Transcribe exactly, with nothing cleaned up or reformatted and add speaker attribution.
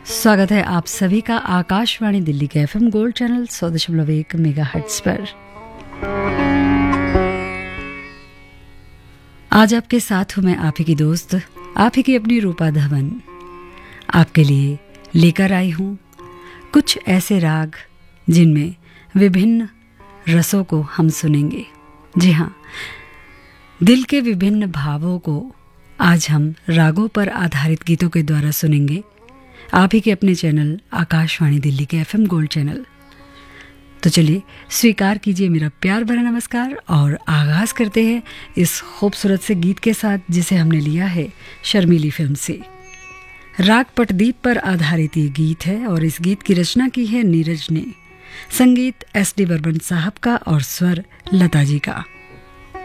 Speaker 1: स्वागत है आप सभी का आकाशवाणी दिल्ली के एफएम गोल्ड चैनल सौ दशमलव एक मेगा हर्ट्ज पर। आज आपके साथ हूं मैं आप ही की दोस्त, आप ही की अपनी रूपा धवन। आपके लिए लेकर आई हूं कुछ ऐसे राग जिनमें विभिन्न रसों को हम सुनेंगे। जी हाँ, दिल के विभिन्न भावों को आज हम रागों पर आधारित गीतों के द्वारा सुनेंगे, आप ही के अपने चैनल आकाशवाणी दिल्ली के एफएम गोल्ड चैनल। तो चलिए स्वीकार कीजिए मेरा प्यार भरा नमस्कार और आगाज करते हैं इस खूबसूरत से गीत के साथ जिसे हमने लिया है शर्मीली फिल्म से। राग पटदीप पर आधारित ये गीत है और इस गीत की रचना की है नीरज ने, संगीत एस डी बर्मन साहब का और स्वर लता जी का।